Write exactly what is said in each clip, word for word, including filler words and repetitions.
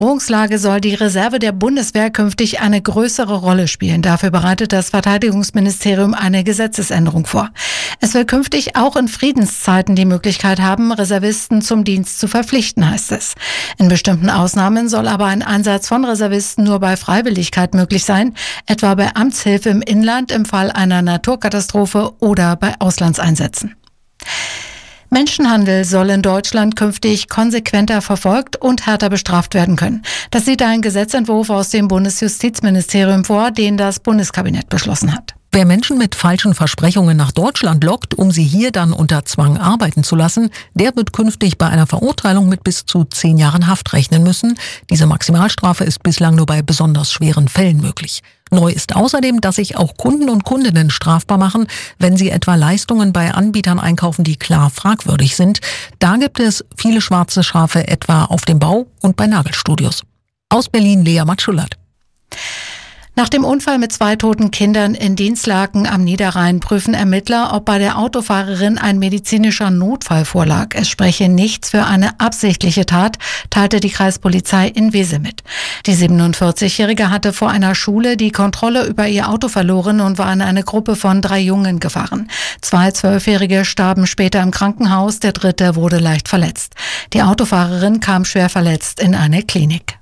Bedrohungslage soll die Reserve der Bundeswehr künftig eine größere Rolle spielen. Dafür bereitet das Verteidigungsministerium eine Gesetzesänderung vor. Es will künftig auch in Friedenszeiten die Möglichkeit haben, Reservisten zum Dienst zu verpflichten, heißt es. In bestimmten Ausnahmen soll aber ein Einsatz von Reservisten nur bei Freiwilligkeit möglich sein, etwa bei Amtshilfe im Inland im Fall einer Naturkatastrophe oder bei Auslandseinsätzen. Menschenhandel soll in Deutschland künftig konsequenter verfolgt und härter bestraft werden können. Das sieht ein Gesetzentwurf aus dem Bundesjustizministerium vor, den das Bundeskabinett beschlossen hat. Wer Menschen mit falschen Versprechungen nach Deutschland lockt, um sie hier dann unter Zwang arbeiten zu lassen, der wird künftig bei einer Verurteilung mit bis zu zehn Jahren Haft rechnen müssen. Diese Maximalstrafe ist bislang nur bei besonders schweren Fällen möglich. Neu ist außerdem, dass sich auch Kunden und Kundinnen strafbar machen, wenn sie etwa Leistungen bei Anbietern einkaufen, die klar fragwürdig sind. Da gibt es viele schwarze Schafe, etwa auf dem Bau und bei Nagelstudios. Aus Berlin Lea Matschulat. Nach dem Unfall mit zwei toten Kindern in Dinslaken am Niederrhein prüfen Ermittler, ob bei der Autofahrerin ein medizinischer Notfall vorlag. Es spreche nichts für eine absichtliche Tat, teilte die Kreispolizei in Wesel mit. Die siebenundvierzigjährige hatte vor einer Schule die Kontrolle über ihr Auto verloren und war in eine Gruppe von drei Jungen gefahren. Zwei Zwölfjährige starben später im Krankenhaus, der dritte wurde leicht verletzt. Die Autofahrerin kam schwer verletzt in eine Klinik.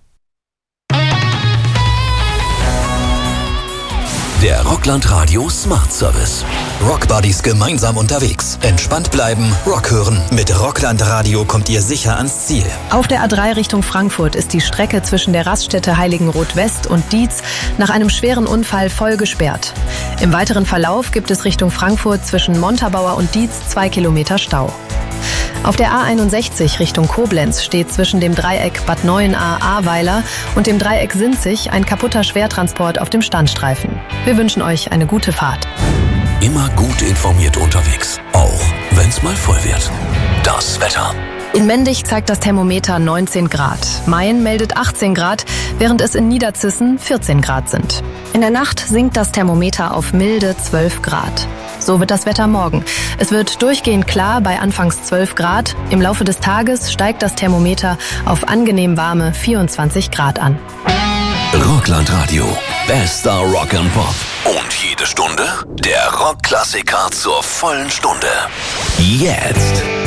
Der Rockland Radio Smart Service. Rockbuddies gemeinsam unterwegs. Entspannt bleiben, Rock hören. Mit Rockland Radio kommt ihr sicher ans Ziel. Auf der A drei Richtung Frankfurt ist die Strecke zwischen der Raststätte Heiligenroth West und Dietz nach einem schweren Unfall voll gesperrt. Im weiteren Verlauf gibt es Richtung Frankfurt zwischen Montabaur und Dietz zwei Kilometer Stau. Auf der A einundsechzig Richtung Koblenz steht zwischen dem Dreieck Bad Neuenahr-Ahrweiler und dem Dreieck Sinzig ein kaputter Schwertransport auf dem Standstreifen. Wir wünschen euch eine gute Fahrt. Immer gut informiert unterwegs, auch wenn's mal voll wird. Das Wetter. In Mendig zeigt das Thermometer neunzehn Grad. Mayen meldet achtzehn Grad, während es in Niederzissen vierzehn Grad sind. In der Nacht sinkt das Thermometer auf milde zwölf Grad. So wird das Wetter morgen. Es wird durchgehend klar bei anfangs zwölf Grad. Im Laufe des Tages steigt das Thermometer auf angenehm warme vierundzwanzig Grad an. Rockland Radio. Bester Rock and Pop. Und jede Stunde der Rockklassiker zur vollen Stunde. Jetzt.